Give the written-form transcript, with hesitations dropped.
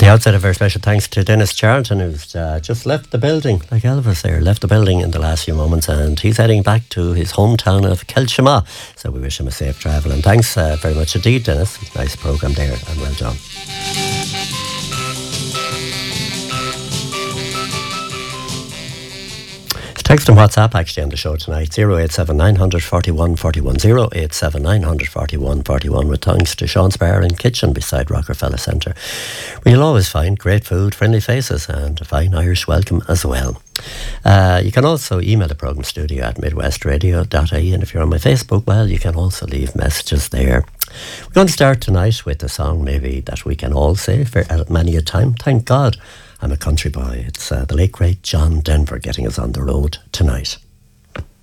the outset, a very special thanks to Dennis Charlton, who's just left the building, like Elvis there, left the building in the last few moments, and he's heading back to his hometown of Kilshama. So we wish him a safe travel, and thanks very much indeed, Dennis. Nice programme there, and well done. Text and WhatsApp actually on the show tonight, 087 941 41 087 941 41, with thanks to Sean's Bar and Kitchen beside Rockefeller Centre, where you'll always find great food, friendly faces and a fine Irish welcome as well. You can also email the programme studio at midwestradio.ie, and if you're on my Facebook, well, you can also leave messages there. We're going to start tonight with a song maybe that we can all say for many a time, thank God I'm a country boy. It's the late great John Denver getting us on the road tonight.